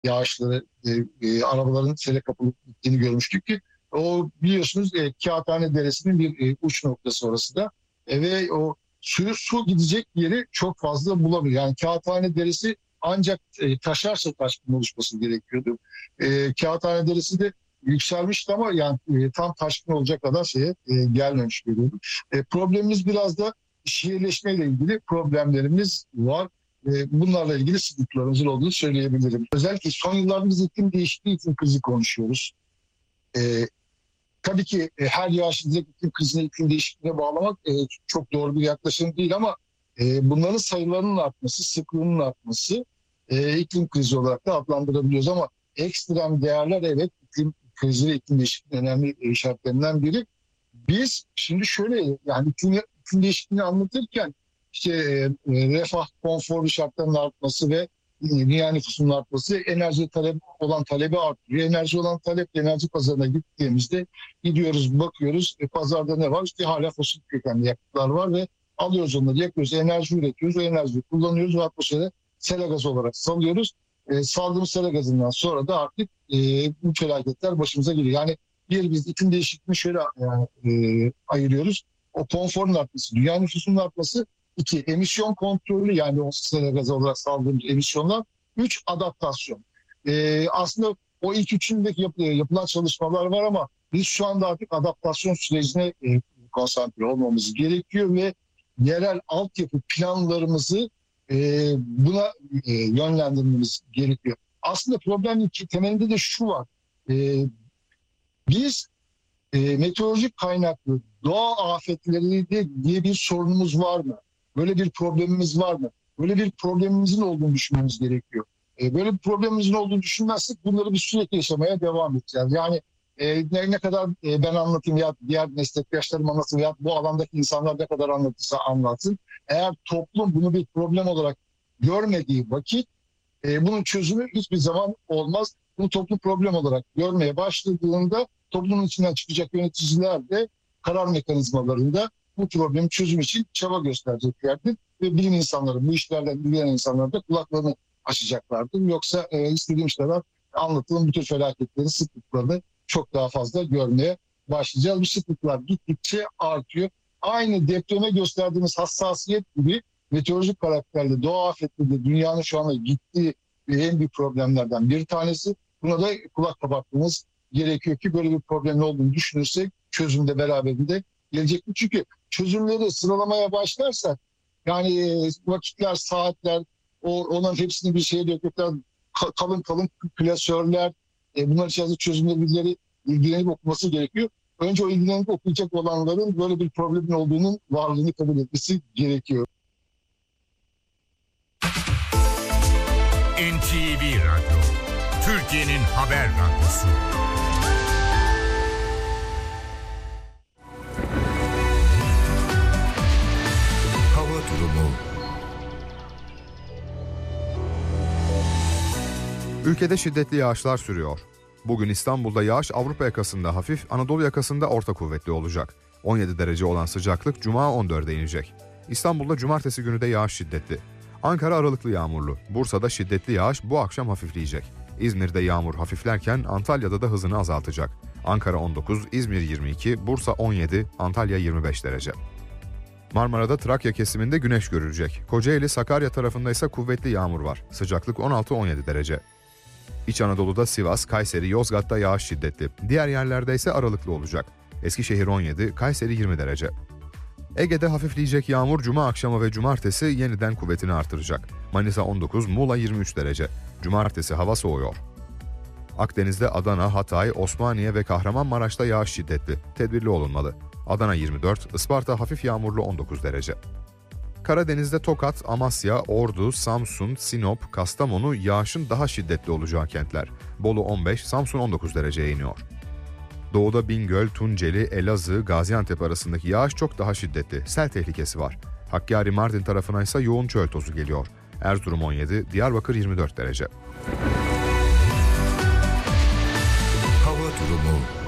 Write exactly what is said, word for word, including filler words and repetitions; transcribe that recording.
yağışları, e, e, arabaların sele kapılıp gittiğini görmüştük ki o biliyorsunuz e, Kağıthane Deresi'nin bir e, uç noktası orası da E, ve o suyu su gidecek yeri çok fazla bulamıyor. Yani Kağıthane Deresi ancak e, taşarsa taşkın oluşması gerekiyordu. E, Kağıthane Deresi de yükselmişti ama yani e, tam taşkın olacak kadar şeye e, gelmemiş görüyorduk. E, problemimiz biraz da şehirleşmeyle ilgili problemlerimiz var. E, bunlarla ilgili sıkıntılarımızın olduğunu söyleyebilirim. Özellikle son yıllarda biz iklim değişikliği, iklim krizi konuşuyoruz. E, tabii ki e, her yağışı direkt iklim krizine, iklim değişikliğine bağlamak e, çok doğru bir yaklaşım değil ama e, bunların sayılarının artması, sıklığının artması e, iklim krizi olarak da adlandırabiliyoruz ama ekstrem değerler evet iklim krizi ve iklim değişikliğinin önemli e, şartlarından biri. Biz şimdi şöyle yani iklim, iklim değişikliğini anlatırken işte e, refah, konfor şartlarının artması ve dünya nüfusunun artması enerji talep olan talebi artırıyor. Enerji olan talep enerji pazarına gittiğimizde gidiyoruz bakıyoruz e, pazarda ne var? İşte hala fosil kökenli yakıtlar var ve alıyoruz onları yakıyoruz enerji üretiyoruz. O enerjiyi kullanıyoruz ve atmosfere sera gazı olarak salıyoruz. E, saldığımız sera gazından sonra da artık e, bu felaketler başımıza geliyor. Yani bir biz iklim değişikliğini şöyle yani, e, ayırıyoruz. O konforun artması, dünya nüfusunun artması. İki, emisyon kontrolü yani o sera gazı olarak saldığımız emisyonlar. Üç, adaptasyon. Ee, aslında o ilk üçündeki yap, yapılan çalışmalar var ama biz şu anda artık adaptasyon sürecine e, konsantre olmamız gerekiyor ve yerel altyapı planlarımızı e, buna e, yönlendirmemiz gerekiyor. Aslında problemin temelinde de şu var. E, biz e, meteorolojik kaynaklı doğa afetleri de diye bir sorunumuz var mı? Böyle bir problemimiz var mı? Böyle bir problemimizin olduğunu düşünmemiz gerekiyor. E, böyle bir problemimizin olduğunu düşünmezsek bunları bir sürekli yaşamaya devam edeceğiz. Yani e, ne, ne kadar e, ben anlatayım ya diğer meslektaşlarım anlatsın ya bu alandaki insanlar ne kadar anlatırsa anlatsın. Eğer toplum bunu bir problem olarak görmediği vakit e, bunun çözümü hiçbir zaman olmaz. Bunu toplum problem olarak görmeye başladığında toplumun içinden çıkacak yöneticiler de karar mekanizmalarında bu problemin çözüm için çaba göstereceklerdir. Ve bilim insanları, bu işlerden ilgilenen insanlar da kulaklarını açacaklardır. Yoksa e, istediğim kadar anlatılan bütün felaketleri, sıklıklarını çok daha fazla görmeye başlayacağız. Bu sıklıklar gittikçe artıyor. Aynı depreme gösterdiğimiz hassasiyet gibi meteorolojik karakterli doğa afetleri dünyanın şu anda gittiği en büyük problemlerden bir tanesi. Buna da kulak kapatmamız gerekiyor ki böyle bir problemin olduğunu düşünürsek çözümde beraberinde gelecek mi? Çünkü çözümleri sıralamaya başlarsak yani vakitler, saatler, o, onların hepsini bir şeye döküyorlar. Kalın kalın klasörler, e, bunlar içerisinde çözümleri birileri ilgilenip okuması gerekiyor. Önce o ilgilenip okuyacak olanların böyle bir problemin olduğunun varlığını kabul etmesi gerekiyor. N T V Radyo, Türkiye'nin haber radyosu. Hava durumu. Ülkede şiddetli yağışlar sürüyor. Bugün İstanbul'da yağış Avrupa yakasında hafif, Anadolu yakasında orta kuvvetli olacak. on yedi derece olan sıcaklık Cuma on dörde inecek. İstanbul'da cumartesi günü de yağış şiddetli. Ankara aralıklı yağmurlu. Bursa'da şiddetli yağış bu akşam hafifleyecek. İzmir'de yağmur hafiflerken Antalya'da da hızını azaltacak. Ankara on dokuz, İzmir yirmi iki, Bursa on yedi, Antalya yirmi beş derece. Marmara'da Trakya kesiminde güneş görülecek. Kocaeli, Sakarya tarafında ise kuvvetli yağmur var. Sıcaklık on altı on yedi derece. İç Anadolu'da Sivas, Kayseri, Yozgat'ta yağış şiddetli. Diğer yerlerde ise aralıklı olacak. Eskişehir on yedi, Kayseri yirmi derece. Ege'de hafifleyecek yağmur cuma akşamı ve cumartesi yeniden kuvvetini artıracak. Manisa on dokuz, Muğla yirmi üç derece. Cumartesi hava soğuyor. Akdeniz'de Adana, Hatay, Osmaniye ve Kahramanmaraş'ta yağış şiddetli. Tedbirli olunmalı. Adana yirmi dört, Isparta hafif yağmurlu on dokuz derece. Karadeniz'de Tokat, Amasya, Ordu, Samsun, Sinop, Kastamonu yağışın daha şiddetli olacağı kentler. Bolu on beş, Samsun on dokuz dereceye iniyor. Doğuda Bingöl, Tunceli, Elazığ, Gaziantep arasındaki yağış çok daha şiddetli. Sel tehlikesi var. Hakkari, Mardin tarafına ise yoğun çöl tozu geliyor. Erzurum on yedi, Diyarbakır yirmi dört derece. Hava durumu.